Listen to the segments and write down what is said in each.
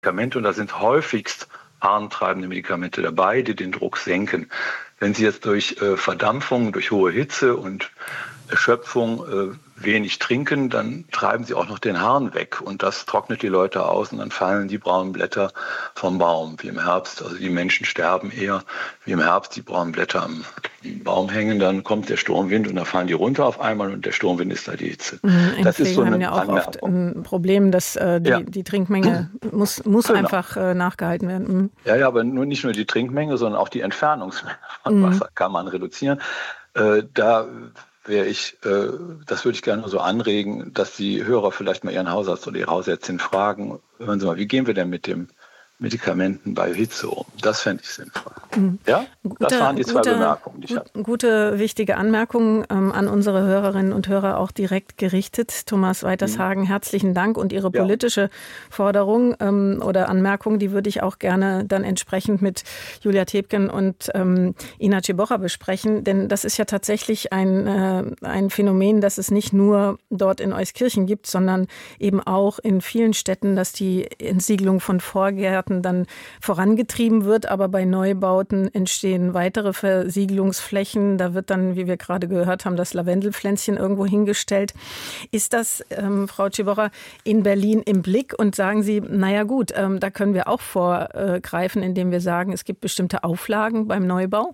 Medikamente und da sind häufigst harntreibende Medikamente dabei, die den Druck senken. Wenn Sie jetzt durch Verdampfung, durch hohe Hitze und Erschöpfung wenig trinken, dann treiben Sie auch noch den Harn weg und das trocknet die Leute aus und dann fallen die braunen Blätter vom Baum, wie im Herbst. Also die Menschen sterben eher wie im Herbst, die braunen Blätter am Baum hängen, dann kommt der Sturmwind und dann fallen die runter auf einmal und der Sturmwind ist da die Hitze. Das ist so eine haben ja auch oft ein Problem, dass die Trinkmenge muss genau. Einfach nachgehalten werden. Ja, aber nicht nur die Trinkmenge, sondern auch die Entfernungsmenge von Wasser kann man reduzieren. Das würde ich gerne so anregen, dass die Hörer vielleicht mal ihren Hausarzt oder ihre Hausärztin fragen, hören Sie mal, wie gehen wir denn mit den Medikamenten bei Hitze um? Das fände ich sinnvoll. Ja, das waren die zwei Bemerkungen, die ich hatte. Gute, wichtige Anmerkungen an unsere Hörerinnen und Hörer auch direkt gerichtet. Thomas Weitershagen, herzlichen Dank. Und Ihre politische Forderung oder Anmerkung, die würde ich auch gerne dann entsprechend mit Julia Tebken und Ina Ciebocha besprechen. Denn das ist ja tatsächlich ein Phänomen, das es nicht nur dort in Euskirchen gibt, sondern eben auch in vielen Städten, dass die Entsiegelung von Vorgärten dann vorangetrieben wird, aber bei Neubauten entstehen weitere Versiegelungsflächen. Da wird dann, wie wir gerade gehört haben, das Lavendelpflänzchen irgendwo hingestellt. Ist das, Frau Ciebocha, in Berlin im Blick und sagen Sie, naja gut, da können wir auch vorgreifen, indem wir sagen, es gibt bestimmte Auflagen beim Neubau?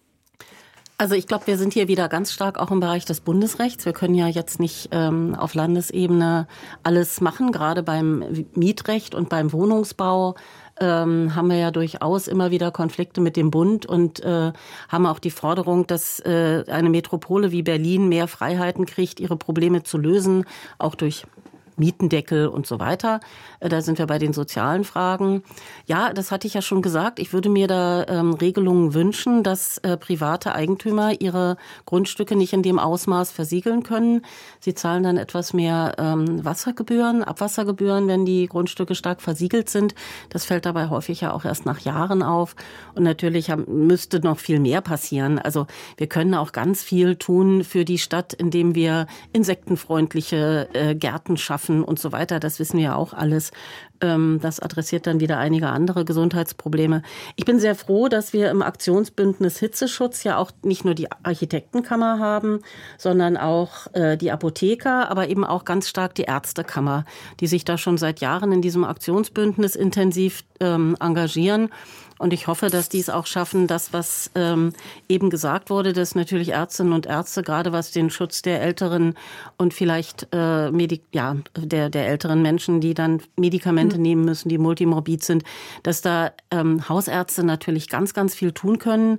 Also ich glaube, wir sind hier wieder ganz stark auch im Bereich des Bundesrechts. Wir können ja jetzt nicht auf Landesebene alles machen, gerade beim Mietrecht und beim Wohnungsbau. Haben wir ja durchaus immer wieder Konflikte mit dem Bund und haben auch die Forderung, dass eine Metropole wie Berlin mehr Freiheiten kriegt, ihre Probleme zu lösen, auch durch Mietendeckel und so weiter. Da sind wir bei den sozialen Fragen. Ja, das hatte ich ja schon gesagt. Ich würde mir da Regelungen wünschen, dass private Eigentümer ihre Grundstücke nicht in dem Ausmaß versiegeln können. Sie zahlen dann etwas mehr Wassergebühren, Abwassergebühren, wenn die Grundstücke stark versiegelt sind. Das fällt dabei häufig ja auch erst nach Jahren auf. Und natürlich müsste noch viel mehr passieren. Also wir können auch ganz viel tun für die Stadt, indem wir insektenfreundliche Gärten schaffen und so weiter. Das wissen wir ja auch alles. Das adressiert dann wieder einige andere Gesundheitsprobleme. Ich bin sehr froh, dass wir im Aktionsbündnis Hitzeschutz ja auch nicht nur die Architektenkammer haben, sondern auch die Apotheker, aber eben auch ganz stark die Ärztekammer, die sich da schon seit Jahren in diesem Aktionsbündnis intensiv engagieren. Und ich hoffe, dass die es auch schaffen, das, was eben gesagt wurde, dass natürlich Ärztinnen und Ärzte, gerade was den Schutz der Älteren und vielleicht der älteren Menschen, die dann Medikamente nehmen müssen, die multimorbid sind, dass da Hausärzte natürlich ganz, ganz viel tun können,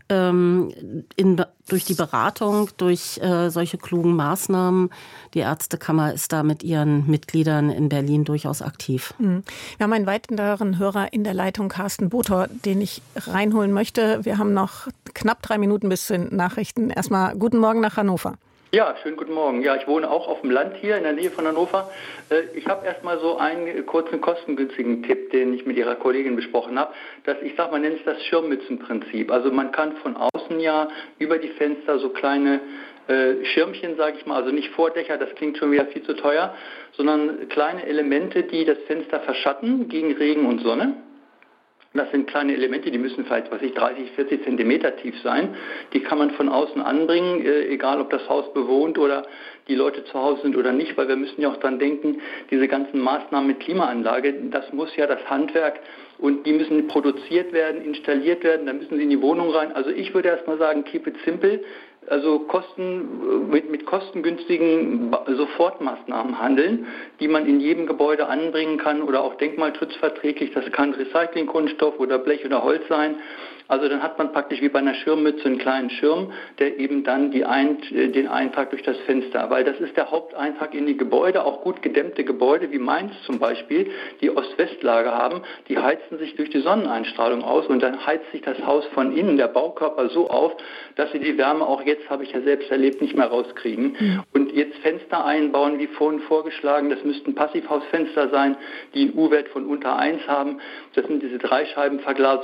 durch die Beratung, durch solche klugen Maßnahmen. Die Ärztekammer ist da mit ihren Mitgliedern in Berlin durchaus aktiv. Wir haben einen weiteren Hörer in der Leitung, Carsten Bothor, den ich reinholen möchte. Wir haben noch knapp 3 Minuten bis zu den Nachrichten. Erstmal guten Morgen nach Hannover. Ja, schönen guten Morgen. Ja, ich wohne auch auf dem Land hier in der Nähe von Hannover. Ich habe erstmal so einen kurzen, kostengünstigen Tipp, den ich mit Ihrer Kollegin besprochen habe. Man nenne es das Schirmmützenprinzip. Also man kann von außen ja über die Fenster so kleine Schirmchen, sage ich mal, also nicht Vordächer, das klingt schon wieder viel zu teuer, sondern kleine Elemente, die das Fenster verschatten gegen Regen und Sonne. Das sind kleine Elemente, die müssen vielleicht, 30, 40 Zentimeter tief sein. Die kann man von außen anbringen, egal ob das Haus bewohnt oder die Leute zu Hause sind oder nicht, weil wir müssen ja auch dran denken, diese ganzen Maßnahmen mit Klimaanlage, das muss ja das Handwerk und die müssen produziert werden, installiert werden, dann müssen sie in die Wohnung rein. Also ich würde erstmal sagen, keep it simple. Also mit kostengünstigen Sofortmaßnahmen handeln, die man in jedem Gebäude anbringen kann oder auch denkmalschutzverträglich. Das kann Recyclingkunststoff oder Blech oder Holz sein. Also dann hat man praktisch wie bei einer Schirmmütze einen kleinen Schirm, der eben dann den Eintrag durch das Fenster, weil das ist der Haupteintrag in die Gebäude, auch gut gedämmte Gebäude wie Mainz zum Beispiel, die Ost-West-Lage haben, die heizen sich durch die Sonneneinstrahlung aus und dann heizt sich das Haus von innen, der Baukörper so auf, dass sie die Wärme auch jetzt, habe ich ja selbst erlebt, nicht mehr rauskriegen. Und jetzt Fenster einbauen, wie vorhin vorgeschlagen, das müssten Passivhausfenster sein, die einen U-Wert von unter 1 haben. Das sind diese Dreischeibenverglasungen.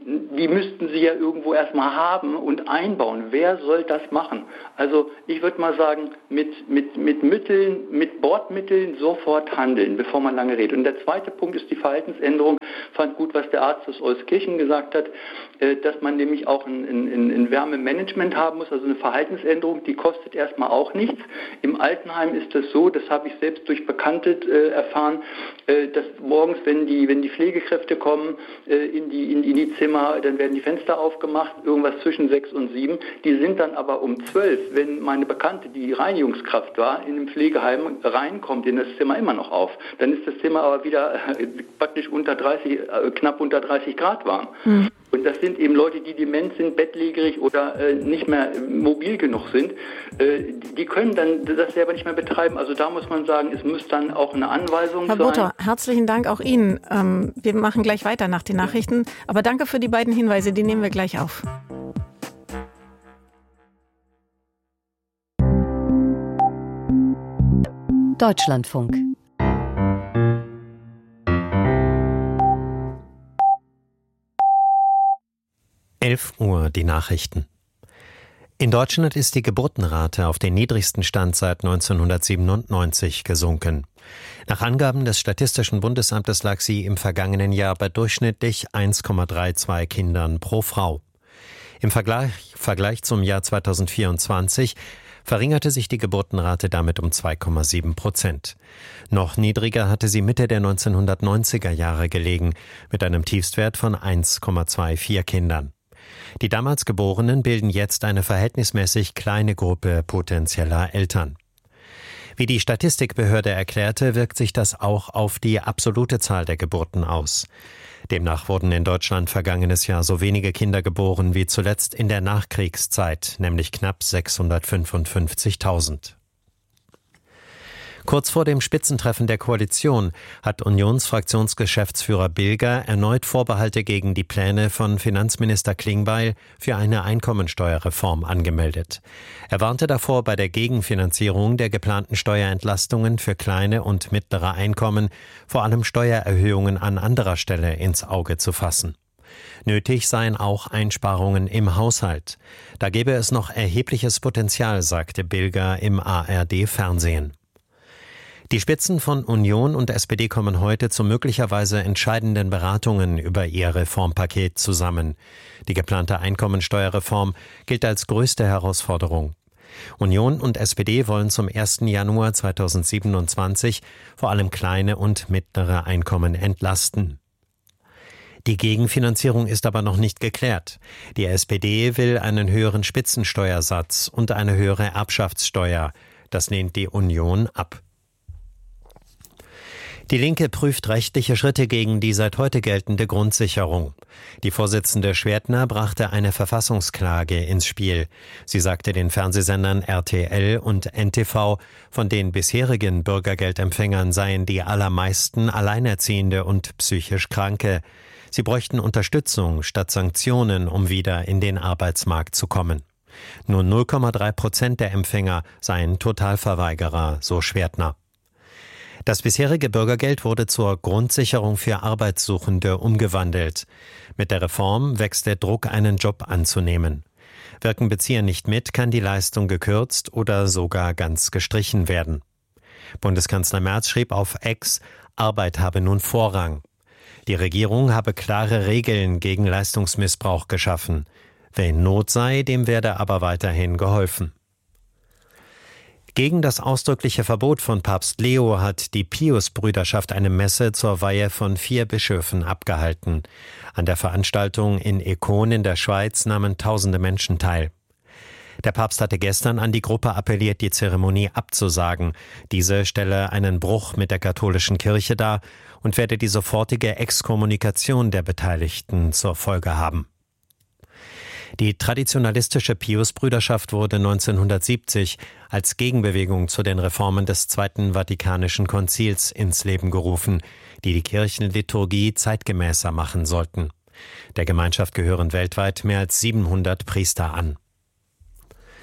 die müssten sie ja irgendwo erstmal haben und einbauen. Wer soll das machen? Also ich würde mal sagen, mit Mitteln, mit Bordmitteln sofort handeln, bevor man lange redet. Und der zweite Punkt ist die Verhaltensänderung. Fand gut, was der Arzt aus Euskirchen gesagt hat, dass man nämlich auch ein Wärmemanagement haben muss, also eine Verhaltensänderung, die kostet erstmal auch nichts. Im Altenheim ist das so, das habe ich selbst durch Bekannte erfahren, dass morgens, wenn die Pflegekräfte kommen in die Zimmer, dann werden die Fenster aufgemacht, irgendwas zwischen 6 und 7. Die sind dann aber um 12, wenn meine Bekannte, die Reinigungskraft war, in einem Pflegeheim reinkommt, in das Zimmer immer noch auf. Dann ist das Zimmer aber wieder praktisch knapp unter 30 Grad warm. Mhm. Und das sind eben Leute, die dement sind, bettlägerig oder nicht mehr mobil genug sind. Die können dann das selber nicht mehr betreiben. Also da muss man sagen, es muss dann auch eine Anweisung sein. Herr Butter, herzlichen Dank auch Ihnen. Wir machen gleich weiter nach den Nachrichten. Aber danke für die beiden Hinweise, die nehmen wir gleich auf. Deutschlandfunk. Uhr die Nachrichten. In Deutschland ist die Geburtenrate auf den niedrigsten Stand seit 1997 gesunken. Nach Angaben des Statistischen Bundesamtes lag sie im vergangenen Jahr bei durchschnittlich 1,32 Kindern pro Frau. Im Vergleich zum Jahr 2024 verringerte sich die Geburtenrate damit um 2,7%. Noch niedriger hatte sie Mitte der 1990er Jahre gelegen, mit einem Tiefstwert von 1,24 Kindern. Die damals Geborenen bilden jetzt eine verhältnismäßig kleine Gruppe potenzieller Eltern. Wie die Statistikbehörde erklärte, wirkt sich das auch auf die absolute Zahl der Geburten aus. Demnach wurden in Deutschland vergangenes Jahr so wenige Kinder geboren wie zuletzt in der Nachkriegszeit, nämlich knapp 655.000. Kurz vor dem Spitzentreffen der Koalition hat Unionsfraktionsgeschäftsführer Bilger erneut Vorbehalte gegen die Pläne von Finanzminister Klingbeil für eine Einkommensteuerreform angemeldet. Er warnte davor, bei der Gegenfinanzierung der geplanten Steuerentlastungen für kleine und mittlere Einkommen vor allem Steuererhöhungen an anderer Stelle ins Auge zu fassen. Nötig seien auch Einsparungen im Haushalt. Da gebe es noch erhebliches Potenzial, sagte Bilger im ARD-Fernsehen. Die Spitzen von Union und SPD kommen heute zu möglicherweise entscheidenden Beratungen über ihr Reformpaket zusammen. Die geplante Einkommensteuerreform gilt als größte Herausforderung. Union und SPD wollen zum 1. Januar 2027 vor allem kleine und mittlere Einkommen entlasten. Die Gegenfinanzierung ist aber noch nicht geklärt. Die SPD will einen höheren Spitzensteuersatz und eine höhere Erbschaftssteuer. Das lehnt die Union ab. Die Linke prüft rechtliche Schritte gegen die seit heute geltende Grundsicherung. Die Vorsitzende Schwertner brachte eine Verfassungsklage ins Spiel. Sie sagte den Fernsehsendern RTL und NTV, von den bisherigen Bürgergeldempfängern seien die allermeisten Alleinerziehende und psychisch Kranke. Sie bräuchten Unterstützung statt Sanktionen, um wieder in den Arbeitsmarkt zu kommen. Nur 0,3% der Empfänger seien Totalverweigerer, so Schwertner. Das bisherige Bürgergeld wurde zur Grundsicherung für Arbeitssuchende umgewandelt. Mit der Reform wächst der Druck, einen Job anzunehmen. Wirken Bezieher nicht mit, kann die Leistung gekürzt oder sogar ganz gestrichen werden. Bundeskanzler Merz schrieb auf X, Arbeit habe nun Vorrang. Die Regierung habe klare Regeln gegen Leistungsmissbrauch geschaffen. Wer in Not sei, dem werde aber weiterhin geholfen. Gegen das ausdrückliche Verbot von Papst Leo hat die Pius-Brüderschaft eine Messe zur Weihe von 4 Bischöfen abgehalten. An der Veranstaltung in Econ in der Schweiz nahmen tausende Menschen teil. Der Papst hatte gestern an die Gruppe appelliert, die Zeremonie abzusagen. Diese stelle einen Bruch mit der katholischen Kirche dar und werde die sofortige Exkommunikation der Beteiligten zur Folge haben. Die traditionalistische Pius-Brüderschaft wurde 1970 als Gegenbewegung zu den Reformen des Zweiten Vatikanischen Konzils ins Leben gerufen, die die Kirchenliturgie zeitgemäßer machen sollten. Der Gemeinschaft gehören weltweit mehr als 700 Priester an.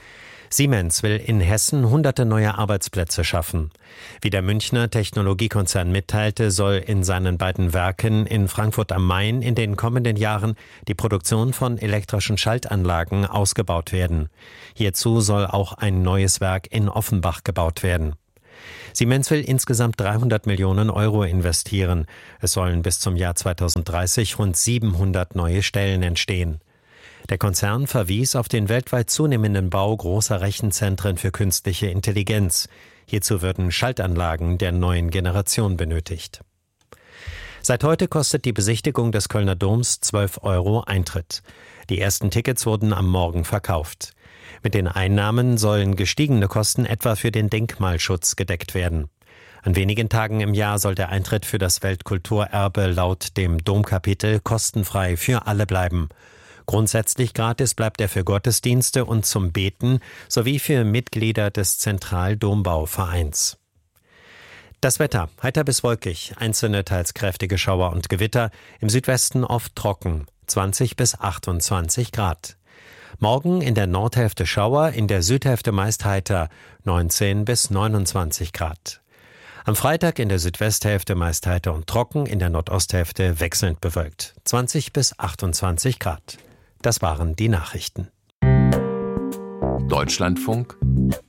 Siemens will in Hessen hunderte neue Arbeitsplätze schaffen. Wie der Münchner Technologiekonzern mitteilte, soll in seinen beiden Werken in Frankfurt am Main in den kommenden Jahren die Produktion von elektrischen Schaltanlagen ausgebaut werden. Hierzu soll auch ein neues Werk in Offenbach gebaut werden. Siemens will insgesamt 300 Millionen Euro investieren. Es sollen bis zum Jahr 2030 rund 700 neue Stellen entstehen. Der Konzern verwies auf den weltweit zunehmenden Bau großer Rechenzentren für künstliche Intelligenz. Hierzu würden Schaltanlagen der neuen Generation benötigt. Seit heute kostet die Besichtigung des Kölner Doms 12 Euro Eintritt. Die ersten Tickets wurden am Morgen verkauft. Mit den Einnahmen sollen gestiegene Kosten etwa für den Denkmalschutz gedeckt werden. An wenigen Tagen im Jahr soll der Eintritt für das Weltkulturerbe laut dem Domkapitel kostenfrei für alle bleiben. Grundsätzlich gratis bleibt er für Gottesdienste und zum Beten sowie für Mitglieder des Zentraldombauvereins. Das Wetter: heiter bis wolkig, einzelne teils kräftige Schauer und Gewitter, im Südwesten oft trocken, 20 bis 28 Grad. Morgen in der Nordhälfte Schauer, in der Südhälfte meist heiter, 19 bis 29 Grad. Am Freitag in der Südwesthälfte meist heiter und trocken, in der Nordosthälfte wechselnd bewölkt, 20 bis 28 Grad. Das waren die Nachrichten. Deutschlandfunk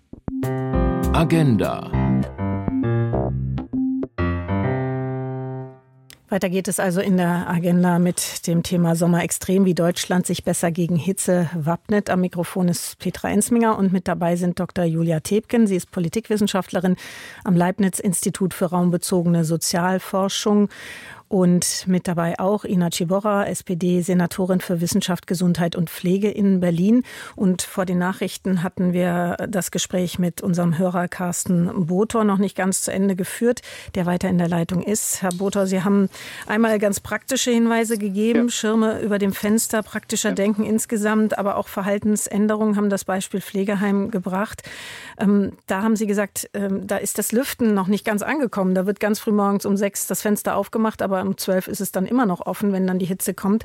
Agenda. Weiter geht es also in der Agenda mit dem Thema Sommerextrem, wie Deutschland sich besser gegen Hitze wappnet. Am Mikrofon ist Petra Ensminger und mit dabei sind Dr. Julia Tebken. Sie ist Politikwissenschaftlerin am Leibniz-Institut für raumbezogene Sozialforschung. Und mit dabei auch Ina Ciborra, SPD-Senatorin für Wissenschaft, Gesundheit und Pflege in Berlin. Und vor den Nachrichten hatten wir das Gespräch mit unserem Hörer Carsten Botor noch nicht ganz zu Ende geführt, der weiter in der Leitung ist. Herr Botor, Sie haben einmal ganz praktische Hinweise gegeben, ja. Schirme über dem Fenster, praktischer Denken insgesamt, aber auch Verhaltensänderungen, haben das Beispiel Pflegeheim gebracht. Da haben Sie gesagt, da ist das Lüften noch nicht ganz angekommen. Da wird ganz früh morgens um 6 das Fenster aufgemacht, aber um 12 ist es dann immer noch offen, wenn dann die Hitze kommt.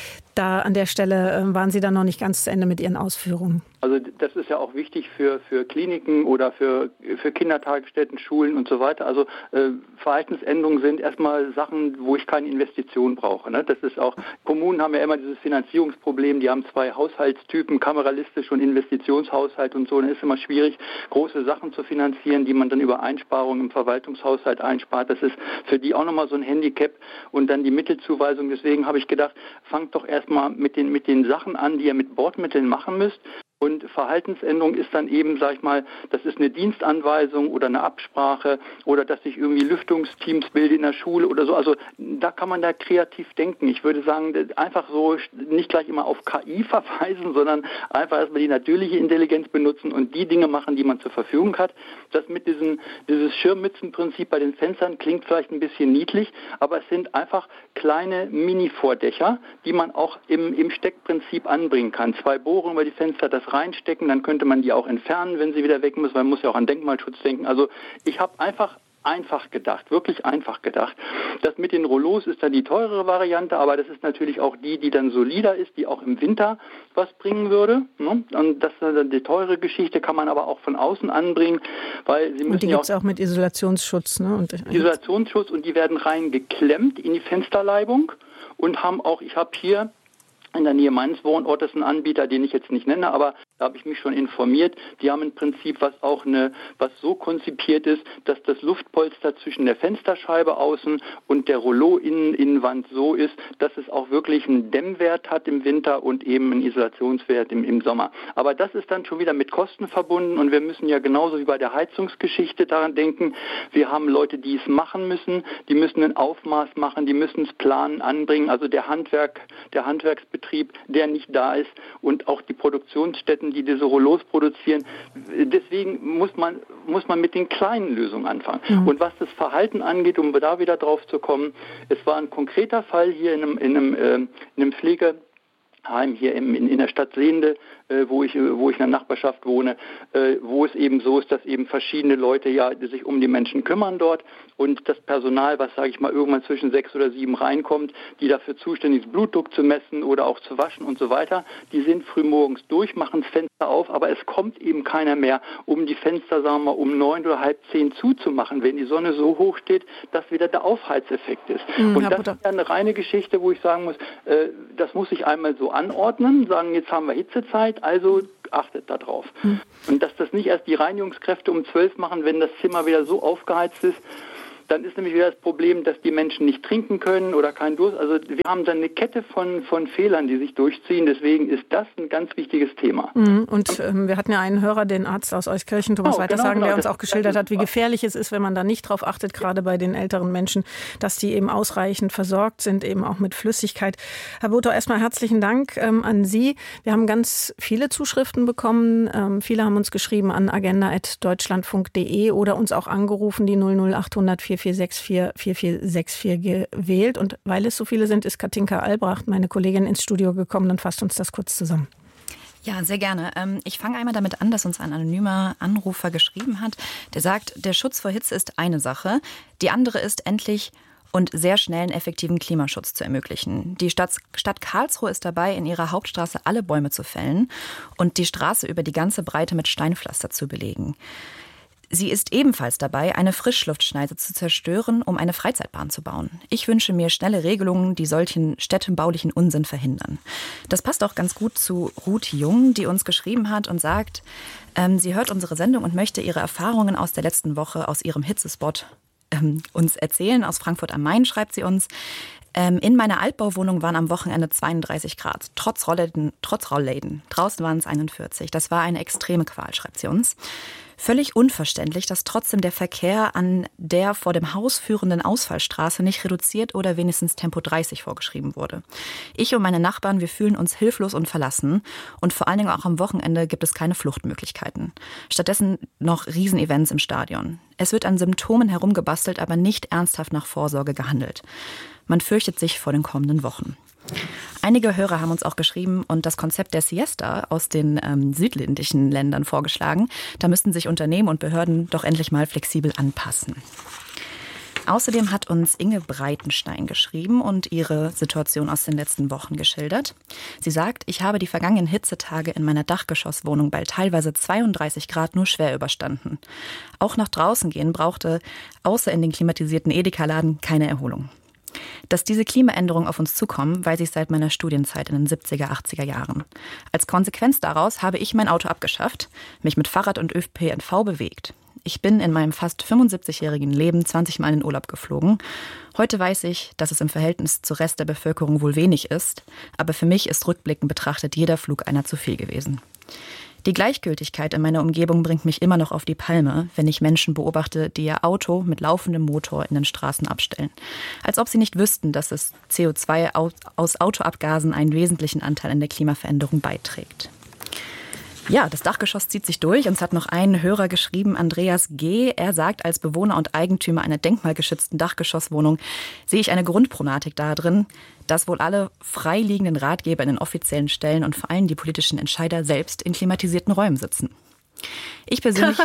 Da an der Stelle waren Sie dann noch nicht ganz zu Ende mit Ihren Ausführungen. Also das ist ja auch wichtig für Kliniken oder für Kindertagesstätten, Schulen und so weiter. Also Verhaltensänderungen sind erstmal Sachen, wo ich keine Investition brauche. Ne? Das ist auch, Kommunen haben ja immer dieses Finanzierungsproblem, die haben 2 Haushaltstypen, kameralistisch und Investitionshaushalt und so. Dann ist es immer schwierig, große Sachen zu finanzieren, die man dann über Einsparungen im Verwaltungshaushalt einspart. Das ist für die auch nochmal so ein Handicap. Und dann die Mittelzuweisung. Deswegen habe ich gedacht, fangt doch erstmal mit den Sachen an, die ihr mit Bordmitteln machen müsst. Und Verhaltensänderung ist dann eben, sag ich mal, das ist eine Dienstanweisung oder eine Absprache oder dass ich irgendwie Lüftungsteams bilde in der Schule oder so. Also da kann man da kreativ denken. Ich würde sagen, einfach so nicht gleich immer auf KI verweisen, sondern einfach erstmal die natürliche Intelligenz benutzen und die Dinge machen, die man zur Verfügung hat. Das mit dieses Schirmmützenprinzip bei den Fenstern klingt vielleicht ein bisschen niedlich, aber es sind einfach kleine Mini-Vordächer, die man auch im Steckprinzip anbringen kann. 2 Bohrungen über die Fenster, das reinstecken, dann könnte man die auch entfernen, wenn sie wieder weg müssen, weil man muss ja auch an Denkmalschutz denken. Also ich habe einfach gedacht, wirklich einfach gedacht. Das mit den Rollos ist dann die teurere Variante, aber das ist natürlich auch die dann solider ist, die auch im Winter was bringen würde. Ne? Und das die teure Geschichte kann man aber auch von außen anbringen, weil sie müssen und die gibt es auch mit Isolationsschutz, ne? Isolationsschutz, und die werden reingeklemmt in die Fensterleibung und haben auch, ich habe hier in der Nähe meines Wohnortes einen Anbieter, den ich jetzt nicht nenne, aber da habe ich mich schon informiert. Die haben ein Prinzip, was so konzipiert ist, dass das Luftpolster zwischen der Fensterscheibe außen und der Rollo-Innenwand so ist, dass es auch wirklich einen Dämmwert hat im Winter und eben einen Isolationswert im Sommer. Aber das ist dann schon wieder mit Kosten verbunden und wir müssen ja genauso wie bei der Heizungsgeschichte daran denken, wir haben Leute, die es machen müssen, die müssen ein Aufmaß machen, die müssen es planen, anbringen, also der Handwerksbetrieb, der nicht da ist und auch die Produktionsstätten, die diese Rollos produzieren. Deswegen muss man mit den kleinen Lösungen anfangen. Mhm. Und was das Verhalten angeht, um da wieder drauf zu kommen, es war ein konkreter Fall hier in einem Pflegeheim hier in der Stadt Sehnde. wo ich in der Nachbarschaft wohne, wo es eben so ist, dass eben verschiedene Leute ja sich um die Menschen kümmern dort und das Personal, was sage ich mal irgendwann zwischen 6 oder 7 reinkommt, die dafür zuständig ist, Blutdruck zu messen oder auch zu waschen und so weiter, die sind frühmorgens durch, machen das Fenster auf, aber es kommt eben keiner mehr, um die Fenster, sagen wir mal, um 9 oder halb 10 zuzumachen, wenn die Sonne so hoch steht, dass wieder der Aufheizeffekt ist. Und das ist ja eine reine Geschichte, wo ich sagen muss, das muss ich einmal so anordnen, sagen, jetzt haben wir Hitzezeit, also achtet da drauf. Und dass das nicht erst die Reinigungskräfte um 12 machen, wenn das Zimmer wieder so aufgeheizt ist, dann ist nämlich wieder das Problem, dass die Menschen nicht trinken können oder keinen Durst. Also wir haben dann eine Kette von Fehlern, die sich durchziehen. Deswegen ist das ein ganz wichtiges Thema. Und wir hatten ja einen Hörer, den Arzt aus Euskirchen, Thomas Weitershagen, der uns auch geschildert hat, wie gefährlich es ist, wenn man da nicht drauf achtet, gerade bei den älteren Menschen, dass die eben ausreichend versorgt sind, eben auch mit Flüssigkeit. Herr Botho, erstmal herzlichen Dank an Sie. Wir haben ganz viele Zuschriften bekommen. Viele haben uns geschrieben an agenda@deutschlandfunk.de oder uns auch angerufen, die 00800 4464 gewählt. Und weil es so viele sind, ist Katinka Albracht, meine Kollegin, ins Studio gekommen und fasst uns das kurz zusammen. Ja, sehr gerne. Ich fange einmal damit an, dass uns ein anonymer Anrufer geschrieben hat. Der sagt, der Schutz vor Hitze ist eine Sache. Die andere ist, endlich und sehr schnellen, effektiven Klimaschutz zu ermöglichen. Die Stadt Karlsruhe ist dabei, in ihrer Hauptstraße alle Bäume zu fällen und die Straße über die ganze Breite mit Steinpflaster zu belegen. Sie ist ebenfalls dabei, eine Frischluftschneise zu zerstören, um eine Freizeitbahn zu bauen. Ich wünsche mir schnelle Regelungen, die solchen städtebaulichen Unsinn verhindern. Das passt auch ganz gut zu Ruth Jung, die uns geschrieben hat und sagt, sie hört unsere Sendung und möchte ihre Erfahrungen aus der letzten Woche aus ihrem Hitzespot uns erzählen. Aus Frankfurt am Main schreibt sie uns. In meiner Altbauwohnung waren am Wochenende 32 Grad, trotz Rollläden. Draußen waren es 41. Das war eine extreme Qual, schreibt sie uns. Völlig unverständlich, dass trotzdem der Verkehr an der vor dem Haus führenden Ausfallstraße nicht reduziert oder wenigstens Tempo 30 vorgeschrieben wurde. Ich und meine Nachbarn, wir fühlen uns hilflos und verlassen. Und vor allen Dingen auch am Wochenende gibt es keine Fluchtmöglichkeiten. Stattdessen noch Riesenevents im Stadion. Es wird an Symptomen herumgebastelt, aber nicht ernsthaft nach Vorsorge gehandelt. Man fürchtet sich vor den kommenden Wochen. Einige Hörer haben uns auch geschrieben und das Konzept der Siesta aus den südländischen Ländern vorgeschlagen. Da müssten sich Unternehmen und Behörden doch endlich mal flexibel anpassen. Außerdem hat uns Inge Breitenstein geschrieben und ihre Situation aus den letzten Wochen geschildert. Sie sagt, ich habe die vergangenen Hitzetage in meiner Dachgeschosswohnung bei teilweise 32 Grad nur schwer überstanden. Auch nach draußen gehen brauchte außer in den klimatisierten Edeka-Laden keine Erholung. Dass diese Klimaänderungen auf uns zukommen, weiß ich seit meiner Studienzeit in den 70er, 80er Jahren. Als Konsequenz daraus habe ich mein Auto abgeschafft, mich mit Fahrrad und ÖPNV bewegt. Ich bin in meinem fast 75-jährigen Leben 20 Mal in den Urlaub geflogen. Heute weiß ich, dass es im Verhältnis zum Rest der Bevölkerung wohl wenig ist, aber für mich ist rückblickend betrachtet jeder Flug einer zu viel gewesen. Die Gleichgültigkeit in meiner Umgebung bringt mich immer noch auf die Palme, wenn ich Menschen beobachte, die ihr Auto mit laufendem Motor in den Straßen abstellen. Als ob sie nicht wüssten, dass das CO2 aus Autoabgasen einen wesentlichen Anteil an der Klimaveränderung beiträgt. Ja, das Dachgeschoss zieht sich durch. Uns hat noch ein Hörer geschrieben, Andreas G. Er sagt, als Bewohner und Eigentümer einer denkmalgeschützten Dachgeschosswohnung sehe ich eine Grundproblematik darin, dass wohl alle freiliegenden Ratgeber in den offiziellen Stellen und vor allem die politischen Entscheider selbst in klimatisierten Räumen sitzen. Ich persönlich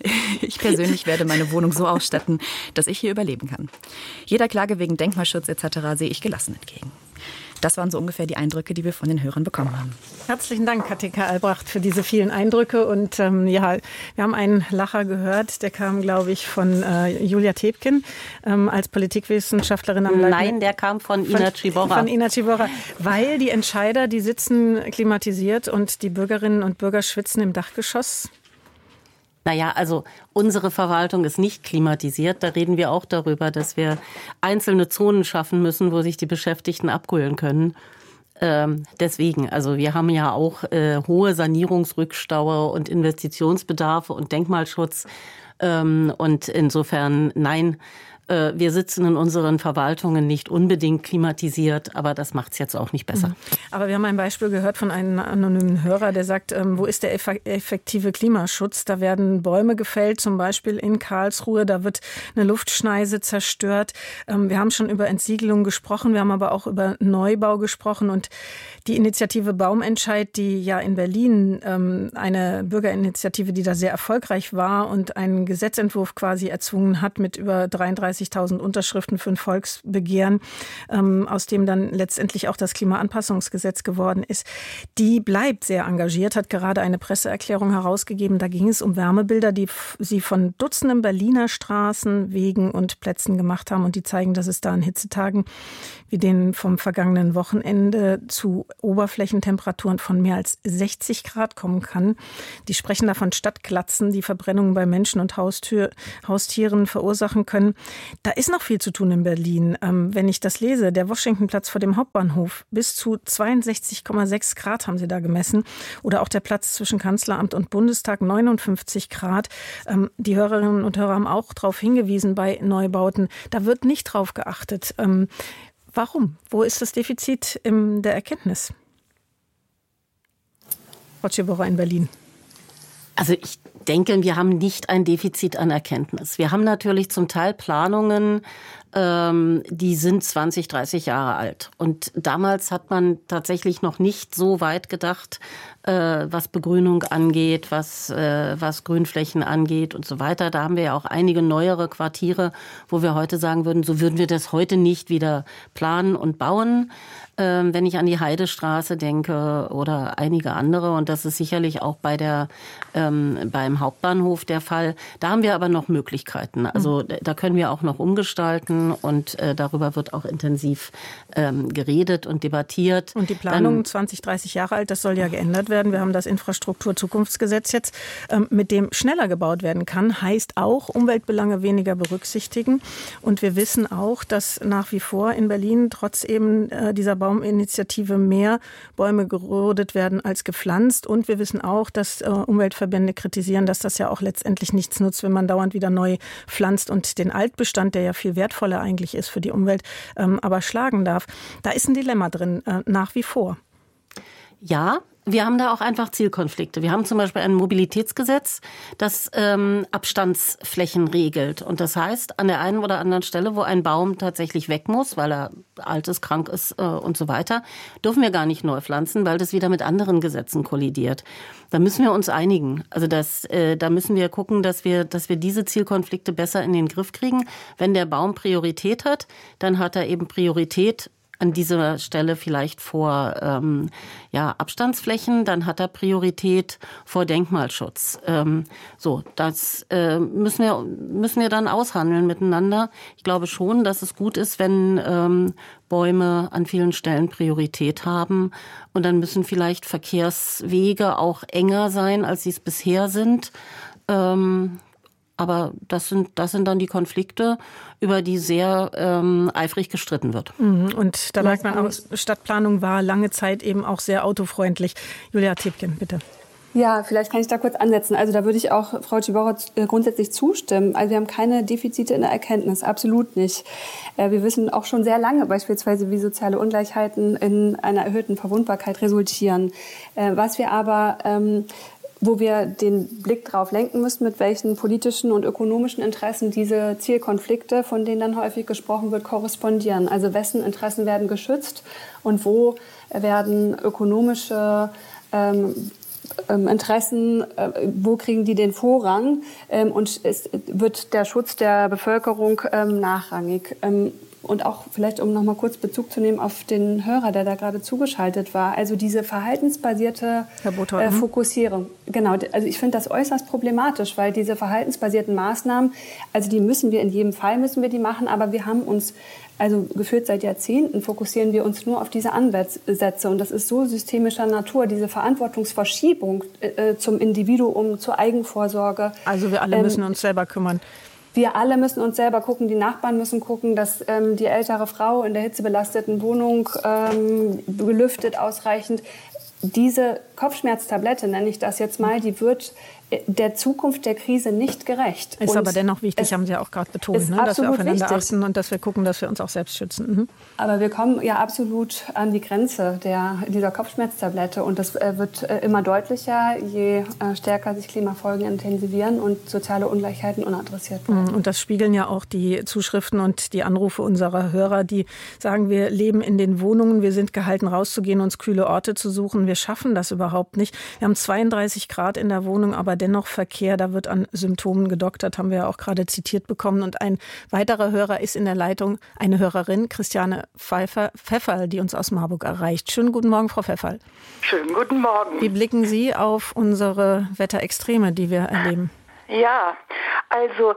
werde meine Wohnung so ausstatten, dass ich hier überleben kann. Jeder Klage wegen Denkmalschutz etc. sehe ich gelassen entgegen. Das waren so ungefähr die Eindrücke, die wir von den Hörern bekommen haben. Herzlichen Dank, Katinka Albracht, für diese vielen Eindrücke. Und ja, wir haben einen Lacher gehört, der kam, glaube ich, von Julia Tebken als Politikwissenschaftlerin am Leitner. Nein, der kam von Ina Ciborra. Von Ina Ciborra, weil die Entscheider, die sitzen klimatisiert und die Bürgerinnen und Bürger schwitzen im Dachgeschoss. Naja, also unsere Verwaltung ist nicht klimatisiert. Da reden wir auch darüber, dass wir einzelne Zonen schaffen müssen, wo sich die Beschäftigten abkühlen können. Deswegen, also wir haben ja auch hohe Sanierungsrückstau und Investitionsbedarfe und Denkmalschutz. Und insofern, nein, Wir sitzen in unseren Verwaltungen nicht unbedingt klimatisiert, aber das macht es jetzt auch nicht besser. Aber wir haben ein Beispiel gehört von einem anonymen Hörer, der sagt, wo ist der effektive Klimaschutz? Da werden Bäume gefällt, zum Beispiel in Karlsruhe, da wird eine Luftschneise zerstört. Wir haben schon über Entsiegelung gesprochen, wir haben aber auch über Neubau gesprochen und die Initiative Baumentscheid, die ja in Berlin eine Bürgerinitiative, die da sehr erfolgreich war und einen Gesetzentwurf quasi erzwungen hat mit über 33.000 Unterschriften für ein Volksbegehren, aus dem dann letztendlich auch das Klimaanpassungsgesetz geworden ist. Die bleibt sehr engagiert, hat gerade eine Presseerklärung herausgegeben. Da ging es um Wärmebilder, die sie von Dutzenden Berliner Straßen, Wegen und Plätzen gemacht haben. Und die zeigen, dass es da an Hitzetagen wie den vom vergangenen Wochenende zu Oberflächentemperaturen von mehr als 60 Grad kommen kann. Die sprechen da von Stadtglatzen, die Verbrennungen bei Menschen und Haustieren verursachen können. Da ist noch viel zu tun in Berlin. Wenn ich das lese, der Washingtonplatz vor dem Hauptbahnhof, bis zu 62,6 Grad haben sie da gemessen. Oder auch der Platz zwischen Kanzleramt und Bundestag, 59 Grad. Die Hörerinnen und Hörer haben auch darauf hingewiesen bei Neubauten. Da wird nicht drauf geachtet. Warum? Wo ist das Defizit in der Erkenntnis? Frau Tschibora in Berlin. Also ich denke, wir haben nicht ein Defizit an Erkenntnis. Wir haben natürlich zum Teil Planungen, die sind 20, 30 Jahre alt. Und damals hat man tatsächlich noch nicht so weit gedacht, was Begrünung angeht, was Grünflächen angeht und so weiter. Da haben wir ja auch einige neuere Quartiere, wo wir heute sagen würden, so würden wir das heute nicht wieder planen und bauen. Wenn ich an die Heidestraße denke oder einige andere. Und das ist sicherlich auch beim Hauptbahnhof der Fall. Da haben wir aber noch Möglichkeiten. Also da können wir auch noch umgestalten und darüber wird auch intensiv geredet und debattiert. Und die Planung 20, 30 Jahre alt, das soll ja geändert werden. Wir haben das Infrastrukturzukunftsgesetz jetzt, mit dem schneller gebaut werden kann, heißt auch Umweltbelange weniger berücksichtigen. Und wir wissen auch, dass nach wie vor in Berlin trotz eben dieser Bauminitiative mehr Bäume gerodet werden als gepflanzt. Und wir wissen auch, dass Umweltverbände kritisieren, dass das ja auch letztendlich nichts nutzt, wenn man dauernd wieder neu pflanzt und den Altbestand, der ja viel wertvoller eigentlich ist für die Umwelt, aber schlagen darf. Da ist ein Dilemma drin, nach wie vor. Ja, wir haben da auch einfach Zielkonflikte. Wir haben zum Beispiel ein Mobilitätsgesetz, das Abstandsflächen regelt. Und das heißt, an der einen oder anderen Stelle, wo ein Baum tatsächlich weg muss, weil er alt ist, krank ist und so weiter, dürfen wir gar nicht neu pflanzen, weil das wieder mit anderen Gesetzen kollidiert. Da müssen wir uns einigen. Also da müssen wir gucken, dass wir diese Zielkonflikte besser in den Griff kriegen. Wenn der Baum Priorität hat, dann hat er eben Priorität an dieser Stelle vielleicht vor Abstandsflächen, dann hat er Priorität vor Denkmalschutz. Das müssen wir dann aushandeln miteinander. Ich glaube schon, dass es gut ist, wenn Bäume an vielen Stellen Priorität haben. Und dann müssen vielleicht Verkehrswege auch enger sein, als sie es bisher sind. Aber das sind dann die Konflikte, über die sehr eifrig gestritten wird. Und da merkt man auch, Stadtplanung war lange Zeit eben auch sehr autofreundlich. Julia Tibken, bitte. Ja, vielleicht kann ich da kurz ansetzen. Also da würde ich auch Frau Tschibora grundsätzlich zustimmen. Also wir haben keine Defizite in der Erkenntnis, absolut nicht. Wir wissen auch schon sehr lange beispielsweise, wie soziale Ungleichheiten in einer erhöhten Verwundbarkeit resultieren. Was wir aber wo wir den Blick drauf lenken müssen, mit welchen politischen und ökonomischen Interessen diese Zielkonflikte, von denen dann häufig gesprochen wird, korrespondieren. Also wessen Interessen werden geschützt und wo werden ökonomische Interessen, wo kriegen die den Vorrang und es wird der Schutz der Bevölkerung nachrangig. Und auch vielleicht, um noch mal kurz Bezug zu nehmen auf den Hörer, der da gerade zugeschaltet war. Also diese verhaltensbasierte Fokussierung. Genau, also ich finde das äußerst problematisch, weil diese verhaltensbasierten Maßnahmen, also die müssen wir in jedem Fall machen, aber wir haben uns, also gefühlt seit Jahrzehnten, fokussieren wir uns nur auf diese Ansätze. Und das ist so systemischer Natur, diese Verantwortungsverschiebung zum Individuum, zur Eigenvorsorge. Also wir alle müssen uns selber kümmern. Wir alle müssen uns selber gucken, die Nachbarn müssen gucken, dass die ältere Frau in der hitzebelasteten Wohnung belüftet ausreichend. Diese Kopfschmerztablette, nenne ich das jetzt mal, die wird der Zukunft der Krise nicht gerecht. Ist aber dennoch wichtig, haben Sie ja auch gerade betont, ne? Dass wir aufeinander achten und dass wir gucken, dass wir uns auch selbst schützen. Mhm. Aber wir kommen ja absolut an die Grenze dieser Kopfschmerztablette und das wird immer deutlicher, je stärker sich Klimafolgen intensivieren und soziale Ungleichheiten unadressiert bleiben. Und das spiegeln ja auch die Zuschriften und die Anrufe unserer Hörer, die sagen, wir leben in den Wohnungen, wir sind gehalten rauszugehen, uns kühle Orte zu suchen. Wir schaffen das überhaupt nicht. Wir haben 32 Grad in der Wohnung, aber dennoch Verkehr, da wird an Symptomen gedoktert, haben wir ja auch gerade zitiert bekommen. Und ein weiterer Hörer ist in der Leitung, eine Hörerin, Christiane Pfefferl, die uns aus Marburg erreicht. Schönen guten Morgen, Frau Pfefferl. Schönen guten Morgen. Wie blicken Sie auf unsere Wetterextreme, die wir erleben? Ja, also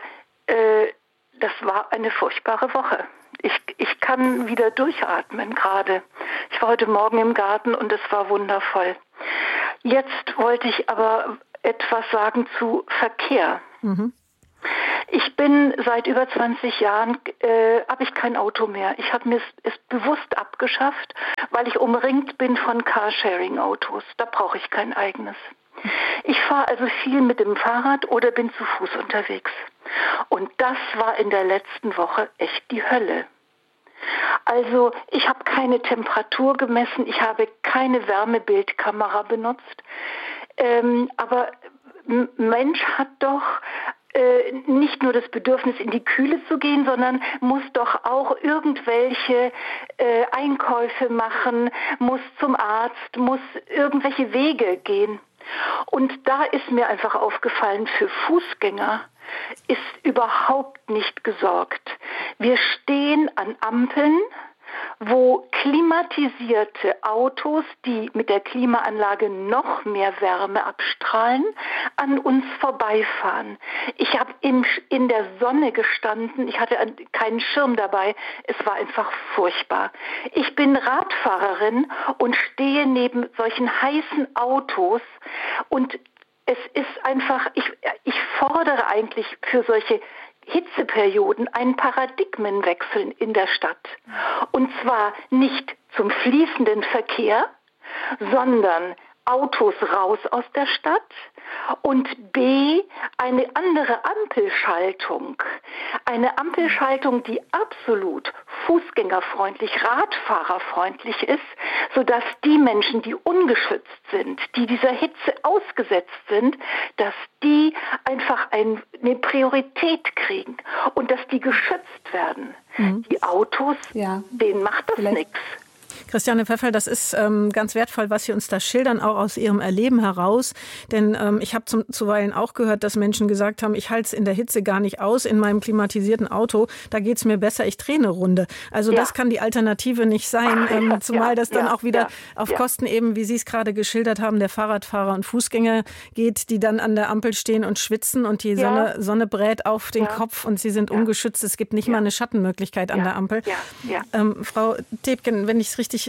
das war eine furchtbare Woche. Ich kann wieder durchatmen gerade. Ich war heute Morgen im Garten und es war wundervoll. Jetzt wollte ich aber etwas sagen zu Verkehr. Mhm. Ich bin seit über 20 Jahren, habe ich kein Auto mehr. Ich habe mir es bewusst abgeschafft, weil ich umringt bin von Carsharing-Autos. Da brauche ich kein eigenes. Ich fahre also viel mit dem Fahrrad oder bin zu Fuß unterwegs. Und das war in der letzten Woche echt die Hölle. Also ich habe keine Temperatur gemessen, ich habe keine Wärmebildkamera benutzt. Aber Mensch hat doch nicht nur das Bedürfnis, in die Kühle zu gehen, sondern muss doch auch irgendwelche Einkäufe machen, muss zum Arzt, muss irgendwelche Wege gehen. Und da ist mir einfach aufgefallen, für Fußgänger ist überhaupt nicht gesorgt. Wir stehen an Ampeln, wo klimatisierte Autos, die mit der Klimaanlage noch mehr Wärme abstrahlen, an uns vorbeifahren. Ich habe in der Sonne gestanden, ich hatte keinen Schirm dabei, es war einfach furchtbar. Ich bin Radfahrerin und stehe neben solchen heißen Autos und es ist einfach, ich fordere eigentlich für solche Hitzeperioden einen Paradigmenwechsel in der Stadt. Und zwar nicht zum fließenden Verkehr, sondern Autos raus aus der Stadt und B, eine andere Ampelschaltung. Eine Ampelschaltung, die absolut fußgängerfreundlich, radfahrerfreundlich ist, sodass die Menschen, die ungeschützt sind, die dieser Hitze ausgesetzt sind, dass die einfach eine Priorität kriegen und dass die geschützt werden. Mhm. Die Autos, denen macht das nichts. Christiane Pfefferl, das ist ganz wertvoll, was Sie uns da schildern, auch aus Ihrem Erleben heraus. Denn ich habe zuweilen auch gehört, dass Menschen gesagt haben, ich halte es in der Hitze gar nicht aus in meinem klimatisierten Auto, da geht es mir besser, ich drehe eine Runde. Also das kann die Alternative nicht sein, zumal das dann auch wieder auf Kosten eben, wie Sie es gerade geschildert haben, der Fahrradfahrer und Fußgänger geht, die dann an der Ampel stehen und schwitzen und die Sonne brät auf den Kopf und sie sind ungeschützt. Es gibt nicht mal eine Schattenmöglichkeit an der Ampel. Frau Tebken, wenn ich es richtig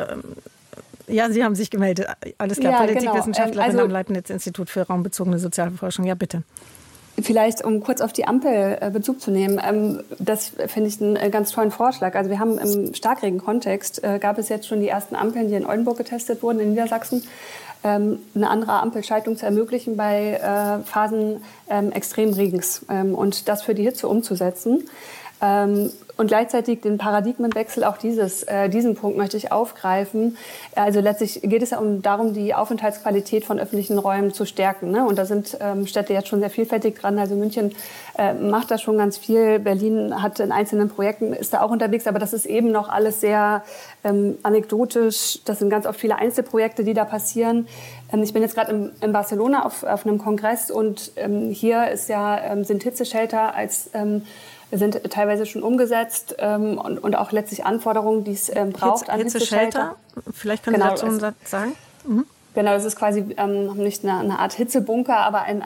Sie haben sich gemeldet. Alles klar, Politikwissenschaftlerin am Leibniz-Institut für raumbezogene Sozialforschung. Ja, bitte. Vielleicht, um kurz auf die Ampel Bezug zu nehmen, das finde ich einen ganz tollen Vorschlag. Also wir haben im Starkregen-Kontext, gab es jetzt schon die ersten Ampeln, die in Oldenburg getestet wurden, in Niedersachsen, eine andere Ampelschaltung zu ermöglichen bei Phasen Extremregens und das für die Hitze umzusetzen. Und gleichzeitig den Paradigmenwechsel, auch diesen Punkt möchte ich aufgreifen. Also letztlich geht es ja darum, die Aufenthaltsqualität von öffentlichen Räumen zu stärken. Ne? Und da sind Städte jetzt schon sehr vielfältig dran. Also München macht da schon ganz viel. Berlin hat in einzelnen Projekten, ist da auch unterwegs. Aber das ist eben noch alles sehr anekdotisch. Das sind ganz oft viele Einzelprojekte, die da passieren. Ich bin jetzt gerade in Barcelona auf einem Kongress und hier ist sind Hitzeshelter sind teilweise schon umgesetzt und auch letztlich Anforderungen, die es braucht an Hitzeshelter. Vielleicht können Sie dazu einen Satz sagen? Mhm. Genau, es ist quasi nicht eine Art Hitzebunker, aber ein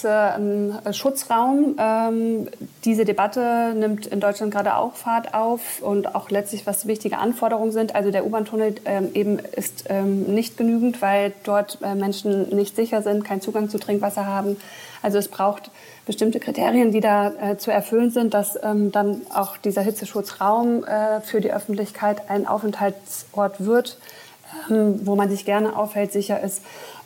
Hitzeschutzraum. Diese Debatte nimmt in Deutschland gerade auch Fahrt auf und auch letztlich, was wichtige Anforderungen sind. Also der U-Bahn-Tunnel eben ist nicht genügend, weil dort Menschen nicht sicher sind, keinen Zugang zu Trinkwasser haben. Also es braucht bestimmte Kriterien, die da zu erfüllen sind, dass dann auch dieser Hitzeschutzraum für die Öffentlichkeit ein Aufenthaltsort wird, wo man sich gerne aufhält, sicher ist.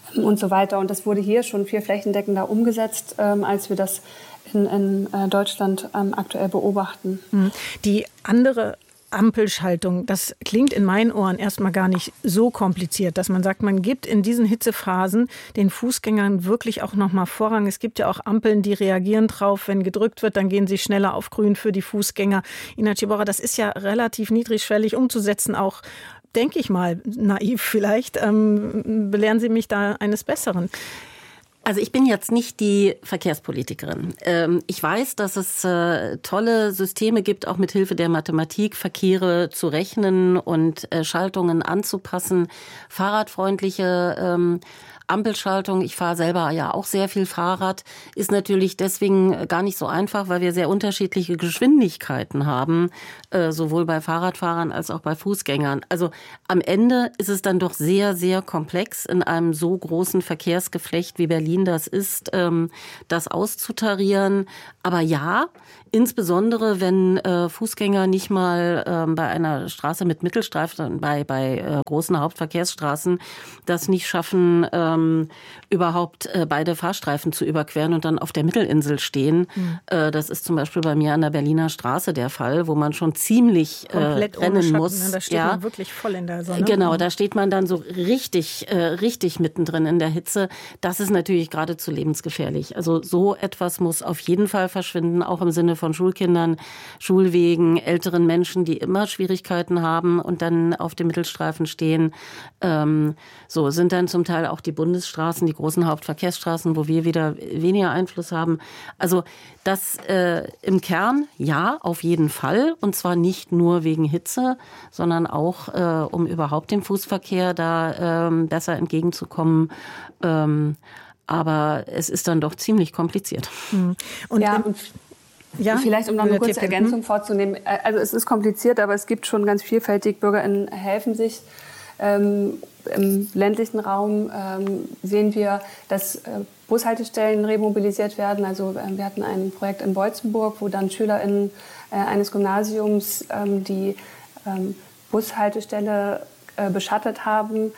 und so weiter. Und das wurde hier schon viel flächendeckender umgesetzt, als wir das in Deutschland aktuell beobachten. Die andere Ampelschaltung, das klingt in meinen Ohren erstmal gar nicht so kompliziert, dass man sagt, man gibt in diesen Hitzephasen den Fußgängern wirklich auch nochmal Vorrang. Es gibt ja auch Ampeln, die reagieren drauf, wenn gedrückt wird, dann gehen sie schneller auf grün für die Fußgänger. Ina Ciborra, das ist ja relativ niedrigschwellig umzusetzen, auch denke ich mal, naiv vielleicht. Belehren Sie mich da eines Besseren. Also ich bin jetzt nicht die Verkehrspolitikerin. Ich weiß, dass es tolle Systeme gibt, auch mit Hilfe der Mathematik, Verkehre zu rechnen und Schaltungen anzupassen. Fahrradfreundliche Ampelschaltung, ich fahre selber ja auch sehr viel Fahrrad, ist natürlich deswegen gar nicht so einfach, weil wir sehr unterschiedliche Geschwindigkeiten haben, sowohl bei Fahrradfahrern als auch bei Fußgängern. Also am Ende ist es dann doch sehr, sehr komplex, in einem so großen Verkehrsgeflecht wie Berlin das ist, das auszutarieren. Aber ja, insbesondere wenn Fußgänger nicht mal bei einer Straße mit Mittelstreifen, bei großen Hauptverkehrsstraßen das nicht schaffen, überhaupt beide Fahrstreifen zu überqueren und dann auf der Mittelinsel stehen. Das ist zum Beispiel bei mir an der Berliner Straße der Fall, wo man schon ziemlich rennen muss. Ne? Da steht man wirklich voll in der Sonne. Genau, da steht man dann so richtig mittendrin in der Hitze. Das ist natürlich geradezu lebensgefährlich. Also so etwas muss auf jeden Fall verschwinden, auch im Sinne von Schulkindern, Schulwegen, älteren Menschen, die immer Schwierigkeiten haben und dann auf dem Mittelstreifen stehen. So sind dann zum Teil auch die Bundesstraßen, die großen Hauptverkehrsstraßen, wo wir wieder weniger Einfluss haben. Also das im Kern, ja, auf jeden Fall. Und zwar nicht nur wegen Hitze, sondern auch, um überhaupt dem Fußverkehr da besser entgegenzukommen. Aber es ist dann doch ziemlich kompliziert. Und ja, vielleicht, um noch eine kurze Ergänzung vorzunehmen. Also es ist kompliziert, aber es gibt schon ganz vielfältig. BürgerInnen helfen sich. Im ländlichen Raum sehen wir, dass Bushaltestellen remobilisiert werden. Also wir hatten ein Projekt in Beutzenburg, wo dann SchülerInnen eines Gymnasiums die Bushaltestelle beschattet haben,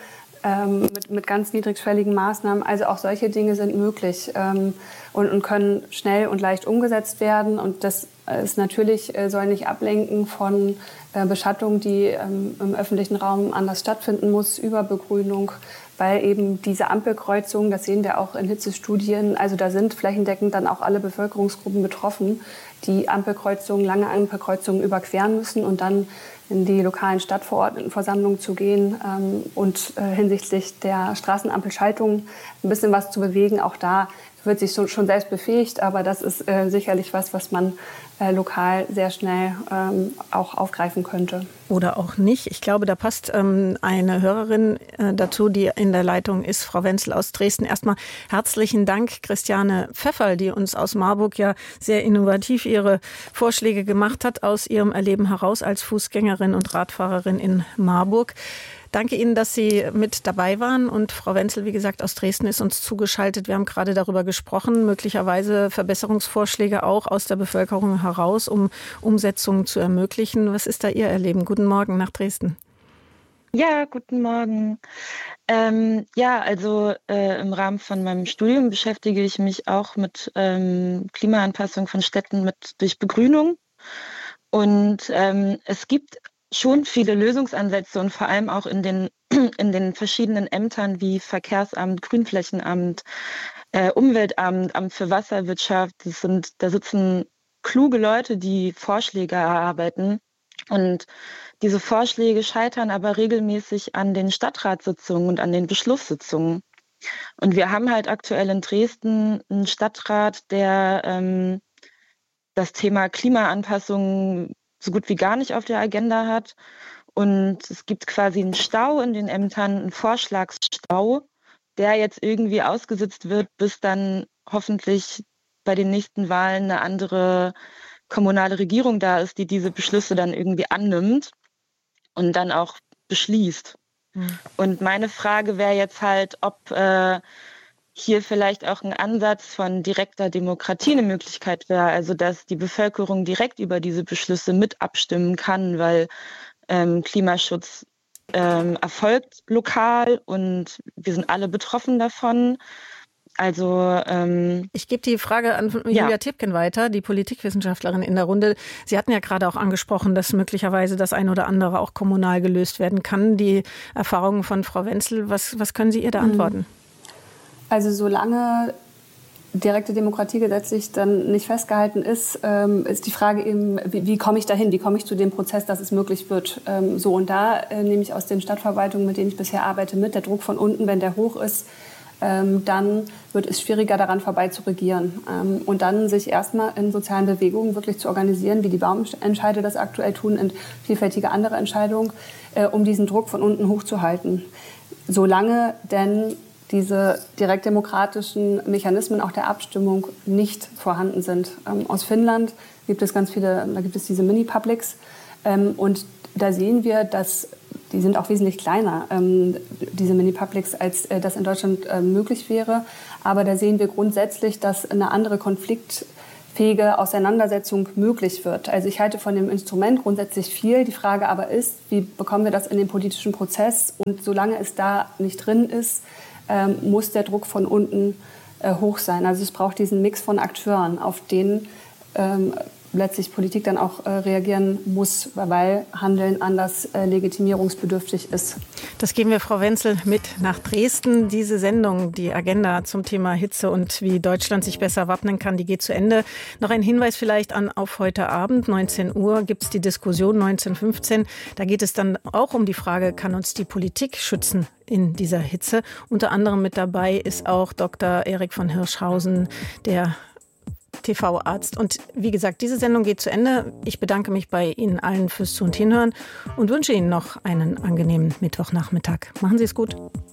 mit ganz niedrigschwelligen Maßnahmen. Also auch solche Dinge sind möglich und können schnell und leicht umgesetzt werden. Und das ist natürlich, soll nicht ablenken von Beschattung, die im öffentlichen Raum anders stattfinden muss, über Begrünung, weil eben diese Ampelkreuzungen, das sehen wir auch in Hitzestudien, also da sind flächendeckend dann auch alle Bevölkerungsgruppen betroffen, die Ampelkreuzungen, lange Ampelkreuzungen überqueren müssen und dann in die lokalen Stadtverordnetenversammlungen zu gehen und hinsichtlich der Straßenampelschaltung ein bisschen was zu bewegen. Auch da wird sich schon selbst befähigt, aber das ist sicherlich was man lokal sehr schnell auch aufgreifen könnte. Oder auch nicht. Ich glaube, da passt eine Hörerin dazu, die in der Leitung ist, Frau Wenzel aus Dresden. Erstmal herzlichen Dank, Christiane Pfefferl, die uns aus Marburg ja sehr innovativ ihre Vorschläge gemacht hat, aus ihrem Erleben heraus als Fußgängerin und Radfahrerin in Marburg. Danke Ihnen, dass Sie mit dabei waren. Und Frau Wenzel, wie gesagt, aus Dresden ist uns zugeschaltet. Wir haben gerade darüber gesprochen, möglicherweise Verbesserungsvorschläge auch aus der Bevölkerung heraus, um Umsetzungen zu ermöglichen. Was ist da Ihr Erleben? Guten Morgen nach Dresden. Ja, guten Morgen. Im Rahmen von meinem Studium beschäftige ich mich auch mit Klimaanpassung von Städten durch Begrünung. Und es gibt schon viele Lösungsansätze und vor allem auch in den verschiedenen Ämtern wie Verkehrsamt, Grünflächenamt, Umweltamt, Amt für Wasserwirtschaft. Da sitzen kluge Leute, die Vorschläge erarbeiten. Und diese Vorschläge scheitern aber regelmäßig an den Stadtratssitzungen und an den Beschlusssitzungen. Und wir haben halt aktuell in Dresden einen Stadtrat, der das Thema Klimaanpassung so gut wie gar nicht auf der Agenda hat. Und es gibt quasi einen Stau in den Ämtern, einen Vorschlagsstau, der jetzt irgendwie ausgesetzt wird, bis dann hoffentlich bei den nächsten Wahlen eine andere kommunale Regierung da ist, die diese Beschlüsse dann irgendwie annimmt und dann auch beschließt. Und meine Frage wäre jetzt halt, ob hier vielleicht auch ein Ansatz von direkter Demokratie eine Möglichkeit wäre, also dass die Bevölkerung direkt über diese Beschlüsse mit abstimmen kann, weil Klimaschutz erfolgt lokal und wir sind alle betroffen davon. Also ich gebe die Frage an Julia Tibken weiter, die Politikwissenschaftlerin in der Runde. Sie hatten ja gerade auch angesprochen, dass möglicherweise das eine oder andere auch kommunal gelöst werden kann. Die Erfahrungen von Frau Wenzel, was können Sie ihr da antworten? Also solange direkte Demokratie gesetzlich dann nicht festgehalten ist, ist die Frage eben, wie komme ich dahin? Wie komme ich zu dem Prozess, dass es möglich wird? So und da nehme ich aus den Stadtverwaltungen, mit denen ich bisher arbeite, mit. Der Druck von unten, wenn der hoch ist, dann wird es schwieriger, daran vorbei zu regieren. Und dann sich erstmal in sozialen Bewegungen wirklich zu organisieren, wie die Baumentscheide das aktuell tun und vielfältige andere Entscheidungen, um diesen Druck von unten hochzuhalten. Solange denn diese direktdemokratischen Mechanismen auch der Abstimmung nicht vorhanden sind. Aus Finnland gibt es ganz viele, da gibt es diese Mini-Publics und da sehen wir, dass die sind auch wesentlich kleiner, diese Mini-Publics, als das in Deutschland möglich wäre. Aber da sehen wir grundsätzlich, dass eine andere konfliktfähige Auseinandersetzung möglich wird. Also ich halte von dem Instrument grundsätzlich viel. Die Frage aber ist, wie bekommen wir das in den politischen Prozess? Und solange es da nicht drin ist, muss der Druck von unten hoch sein. Also es braucht diesen Mix von Akteuren, auf den letztlich Politik dann auch reagieren muss, weil Handeln anders legitimierungsbedürftig ist. Das geben wir Frau Wenzel mit nach Dresden. Diese Sendung, die Agenda zum Thema Hitze und wie Deutschland sich besser wappnen kann, die geht zu Ende. Noch ein Hinweis vielleicht auf heute Abend, 19 Uhr gibt es die Diskussion, 19:15. Da geht es dann auch um die Frage, kann uns die Politik schützen in dieser Hitze? Unter anderem mit dabei ist auch Dr. Erik von Hirschhausen, der TV-Arzt. Und wie gesagt, diese Sendung geht zu Ende. Ich bedanke mich bei Ihnen allen fürs Zu- und Hinhören und wünsche Ihnen noch einen angenehmen Mittwochnachmittag. Machen Sie es gut.